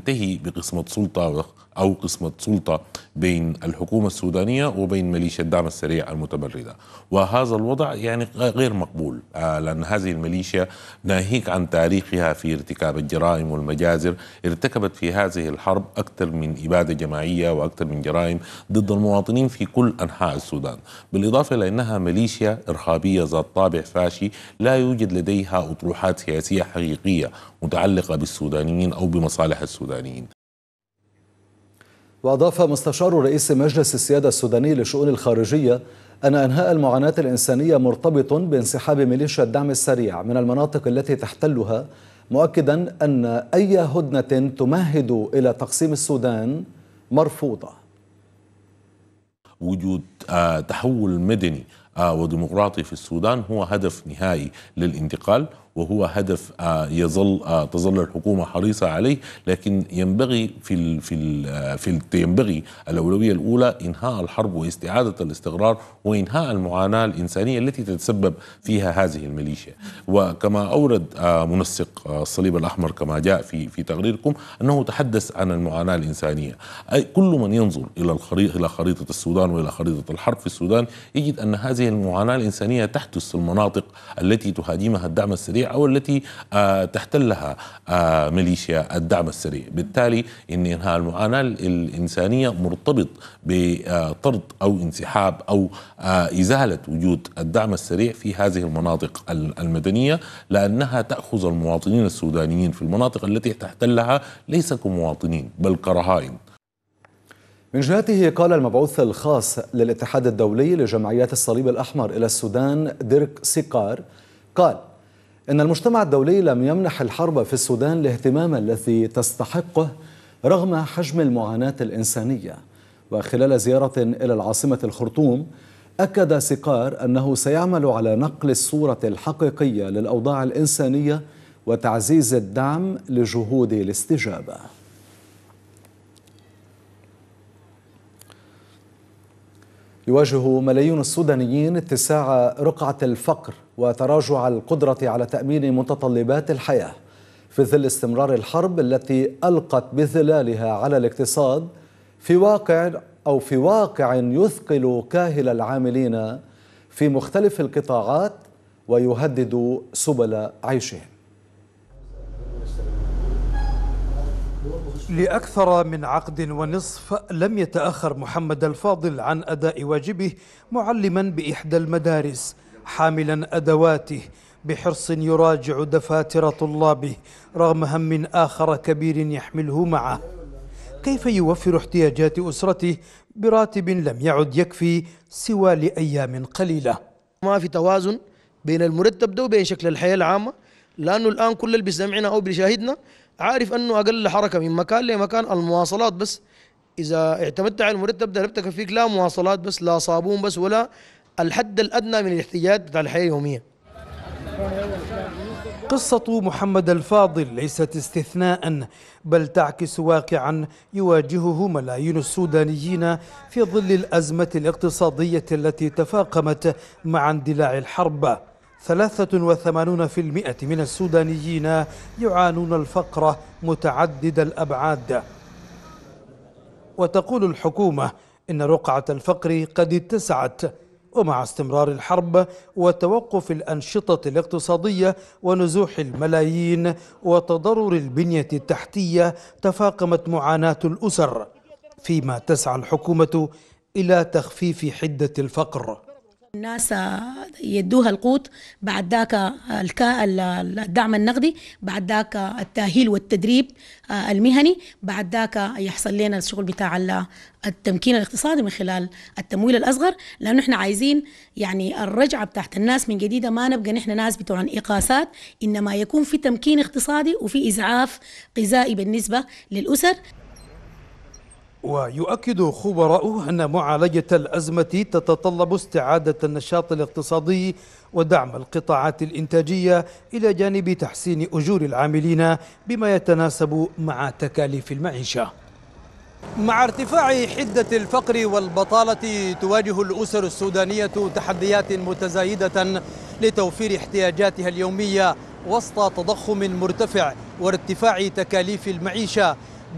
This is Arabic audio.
ينتهي بقسمة سلطة أو قسمة سلطة بين الحكومة السودانية وبين ميليشيا الدعم السريع المتمردة. وهذا الوضع يعني غير مقبول، لأن هذه الميليشيا ناهيك عن تاريخها في ارتكاب الجرائم والمجازر، ارتكبت في هذه الحرب أكثر من إبادة جماعية وأكثر من جرائم ضد المواطنين في كل أنحاء السودان، بالإضافة إلى أنها ميليشيا إرهابية ذات طابع فاشي لا يوجد لديها أطروحات سياسية حقيقية متعلقة بالسودانيين أو بمصالح السودانيين. وأضاف مستشار رئيس مجلس السيادة السوداني للشؤون الخارجية أن إنهاء المعاناة الإنسانية مرتبط بانسحاب ميليشيا الدعم السريع من المناطق التي تحتلها، مؤكدا أن أي هدنة تمهد إلى تقسيم السودان مرفوضة. وجود تحول مدني وديمقراطي في السودان هو هدف نهائي للانتقال، وهو هدف تظل الحكومة حريصة عليه، لكن ينبغي ينبغي الأولوية الأولى إنهاء الحرب واستعادة الاستقرار وإنهاء المعاناة الإنسانية التي تتسبب فيها هذه الميليشيا. وكما أورد منسق الصليب الأحمر كما جاء في تقريركم أنه تحدث عن المعاناة الإنسانية. أي كل من ينظر إلى خريطة السودان وإلى خريطة الحرب في السودان يجد أن هذه المعاناة الإنسانية تحدث في المناطق التي تهاجمها الدعم السريع أو التي تحتلها ميليشيا الدعم السريع. بالتالي إن إنهاء المعاناة الإنسانية مرتبط بطرد أو انسحاب أو إزالة وجود الدعم السريع في هذه المناطق المدنية، لأنها تأخذ المواطنين السودانيين في المناطق التي تحتلها ليس كمواطنين بل كرهائن. من جهته قال المبعوث الخاص للاتحاد الدولي لجمعيات الصليب الأحمر إلى السودان ديرك سيكار قال إن المجتمع الدولي لم يمنح الحرب في السودان الاهتمام الذي تستحقه رغم حجم المعاناة الإنسانية. وخلال زيارة إلى العاصمة الخرطوم أكد سيكار أنه سيعمل على نقل الصورة الحقيقية للأوضاع الإنسانية وتعزيز الدعم لجهود الاستجابة. يواجه ملايين السودانيين اتساع رقعة الفقر وتراجع القدرة على تأمين متطلبات الحياة في ظل استمرار الحرب التي ألقت بظلالها على الاقتصاد في واقع يثقل كاهل العاملين في مختلف القطاعات ويهدد سبل عيشهم. لأكثر من عقد ونصف لم يتأخر محمد الفاضل عن أداء واجبه معلما بإحدى المدارس، حاملا أدواته بحرص يراجع دفاتر طلابه رغم هم آخر كبير يحمله معه. كيف يوفر احتياجات أسرته براتب لم يعد يكفي سوى لأيام قليلة؟ ما في توازن بين المرتب ده وبين شكل الحياة العامة، لأنه الآن كل اللي بيسمعنا أو بيشاهدنا عارف أنه أقل حركة من مكان لمكان المواصلات بس. إذا اعتمدت على المرتب ده لم فيك لا مواصلات بس، لا صابون بس، ولا الحد الأدنى من الاحتياجات بتاع الحياة اليومية. قصة محمد الفاضل ليست استثناء، بل تعكس واقعا يواجهه ملايين السودانيين في ظل الأزمة الاقتصادية التي تفاقمت مع اندلاع الحرب. 83% من السودانيين يعانون الفقر متعدد الأبعاد. وتقول الحكومة إن رقعة الفقر قد اتسعت، ومع استمرار الحرب وتوقف الأنشطة الاقتصادية ونزوح الملايين وتضرر البنية التحتية تفاقمت معاناة الأسر، فيما تسعى الحكومة إلى تخفيف حدة الفقر. الناس يدوها القوت، بعد ذاك الدعم النقدي، بعد ذاك التأهيل والتدريب المهني، بعد ذاك يحصل لنا الشغل بتاع التمكين الاقتصادي من خلال التمويل الأصغر، لأنه احنا عايزين يعني الرجعة بتاعت الناس من جديدة، ما نبقى نحن ناس بتوع إقاسات، إنما يكون في تمكين اقتصادي وفي إسعاف غذائي بالنسبة للأسر. ويؤكد خبراء أن معالجة الأزمة تتطلب استعادة النشاط الاقتصادي ودعم القطاعات الإنتاجية إلى جانب تحسين أجور العاملين بما يتناسب مع تكاليف المعيشة. مع ارتفاع حدة الفقر والبطالة تواجه الأسر السودانية تحديات متزايدة لتوفير احتياجاتها اليومية وسط تضخم مرتفع وارتفاع تكاليف المعيشة